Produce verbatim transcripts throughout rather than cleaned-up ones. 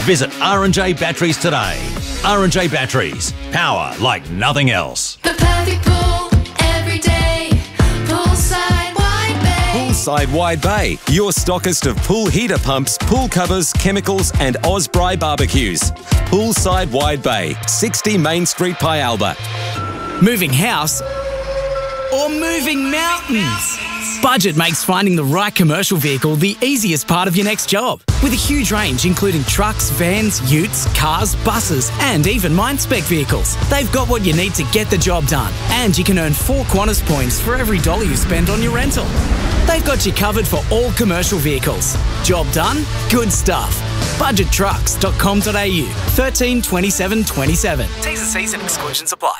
Visit R and J Batteries today. R and J Batteries. Power like nothing else. The perfect pool every day. Poolside Wide Bay. Poolside Wide Bay, your stockist of pool heater pumps, pool covers, chemicals and Osprey barbecues. Poolside Wide Bay, sixty Main Street, Pyalba. Moving house or moving mountains? Budget makes finding the right commercial vehicle the easiest part of your next job. With a huge range including trucks, vans, utes, cars, buses and even mine-spec vehicles. They've got what you need to get the job done. And you can earn four Qantas points for every dollar you spend on your rental. They've got you covered for all commercial vehicles. Job done? Good stuff. budget trucks dot com dot a u. thirteen twenty-seven twenty-seven. T's and C's and exclusions apply.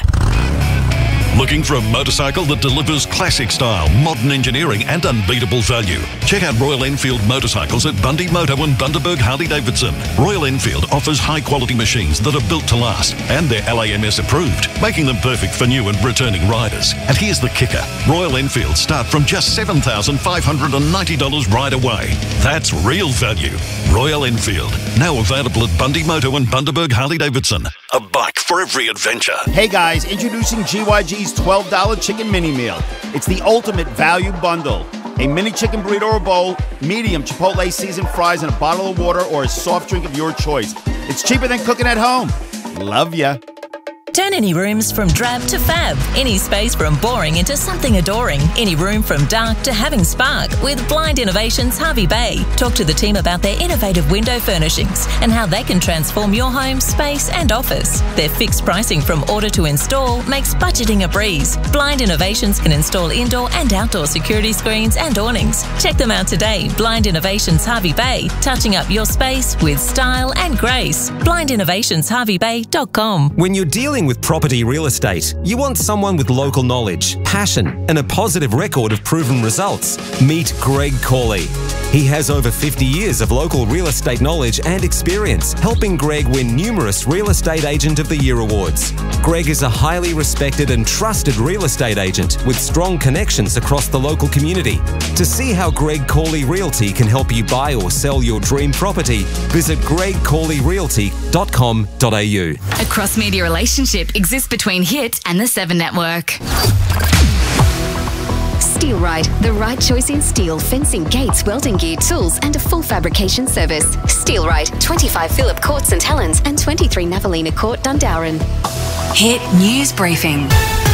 Looking for a motorcycle that delivers classic style, modern engineering and unbeatable value? Check out Royal Enfield motorcycles at Bundy Moto and Bundaberg Harley Davidson. Royal Enfield offers high quality machines that are built to last and they're L A M S approved, making them perfect for new and returning riders. And here's the kicker. Royal Enfield start from just seven thousand five hundred ninety dollars right away. That's real value. Royal Enfield, now available at Bundy Moto and Bundaberg Harley Davidson. A bike for every adventure. Hey guys, introducing G Y G's twelve dollar Chicken Mini Meal. It's the ultimate value bundle. A mini chicken burrito or bowl, medium Chipotle seasoned fries, and a bottle of water or a soft drink of your choice. It's cheaper than cooking at home. Love ya. Turn any rooms from drab to fab. Any space from boring into something adoring. Any room from dark to having spark with Blind Innovations Harvey Bay. Talk to the team about their innovative window furnishings and how they can transform your home, space and office. Their fixed pricing from order to install makes budgeting a breeze. Blind Innovations can install indoor and outdoor security screens and awnings. Check them out today. Blind Innovations Harvey Bay, touching up your space with style and grace. blind innovations harvey bay dot com. When you're dealing with property real estate, you want someone with local knowledge, passion and a positive record of proven results. Meet Greg Cawley. He has over fifty years of local real estate knowledge and experience, helping Greg win numerous Real Estate Agent of the Year awards. Greg is a highly respected and trusted real estate agent with strong connections across the local community. To see how Greg Cawley Realty can help you buy or sell your dream property, visit greg cawley realty dot com dot a u. A cross-media relationship exists between Hit and the Seven Network. Steelrite, the right choice in steel, fencing, gates, welding gear, tools and a full fabrication service. Steelrite, twenty-five Phillip Court St Helens and twenty-three Navalina Court Dundowran. Hit News Briefing.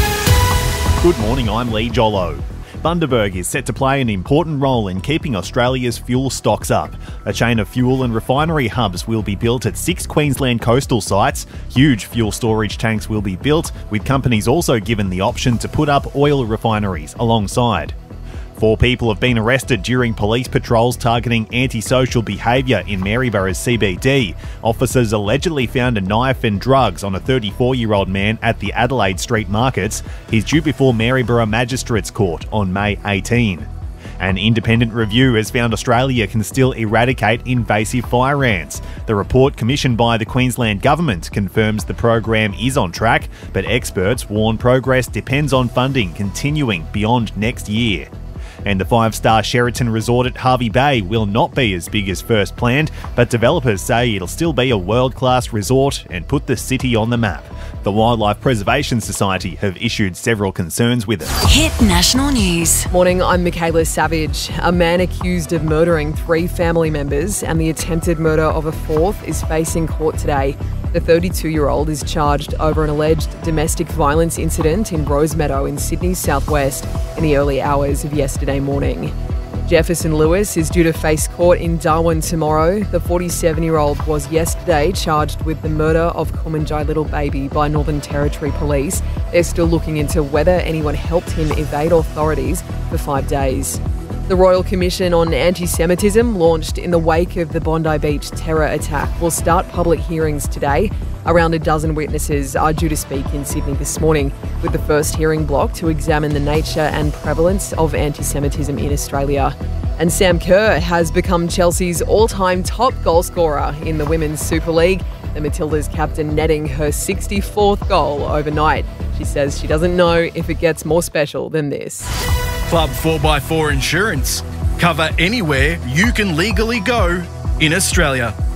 Good morning, I'm Lee Jollo. Bundaberg is set to play an important role in keeping Australia's fuel stocks up. A chain of fuel and refinery hubs will be built at six Queensland coastal sites. Huge fuel storage tanks will be built, with companies also given the option to put up oil refineries alongside. Four people have been arrested during police patrols targeting antisocial behaviour in Maryborough's C B D. Officers allegedly found a knife and drugs on a thirty-four-year-old man at the Adelaide Street Markets. He's due before Maryborough Magistrates Court on May eighteenth. An independent review has found Australia can still eradicate invasive fire ants. The report, commissioned by the Queensland Government, confirms the program is on track, but experts warn progress depends on funding continuing beyond next year. And the five-star Sheraton Resort at Harvey Bay will not be as big as first planned, but developers say it'll still be a world-class resort and put the city on the map. The Wildlife Preservation Society have issued several concerns with it. Hit National News. Morning, I'm Michaela Savage. A man accused of murdering three family members and the attempted murder of a fourth is facing court today. The thirty-two-year-old is charged over an alleged domestic violence incident in Rosemeadow in Sydney's southwest in the early hours of yesterday morning. Jefferson Lewis is due to face court in Darwin tomorrow. The forty-seven-year-old was yesterday charged with the murder of Kumanjai Little Baby by Northern Territory Police. They're still looking into whether anyone helped him evade authorities for five days. The Royal Commission on Anti-Semitism, launched in the wake of the Bondi Beach terror attack, will start public hearings today. Around a dozen witnesses are due to speak in Sydney this morning, with the first hearing blocked to examine the nature and prevalence of anti-Semitism in Australia. And Sam Kerr has become Chelsea's all-time top goal scorer in the Women's Super League. The Matildas captain netting her sixty-fourth goal overnight. She says she doesn't know if it gets more special than this. Club four by four Insurance. Cover anywhere you can legally go in Australia.